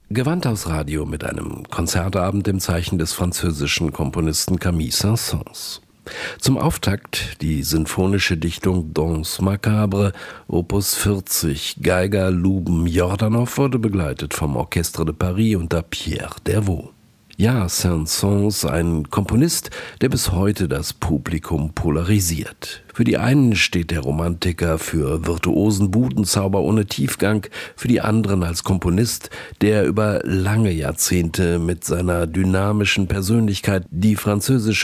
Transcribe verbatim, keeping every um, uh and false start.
Gewandhausradio mit einem Konzertabend im Zeichen des französischen Komponisten Camille Saint-Saëns. Zum Auftakt die sinfonische Dichtung Danse macabre, Opus vierzig, Geiger Louben Jordanov, wurde begleitet vom Orchestre de Paris unter Pierre Dervaux. Ja, Saint-Saëns, ein Komponist, der bis heute das Publikum polarisiert. Für die einen steht der Romantiker für virtuosen Budenzauber ohne Tiefgang, für die anderen als Komponist, der über lange Jahrzehnte mit seiner dynamischen Persönlichkeit die französische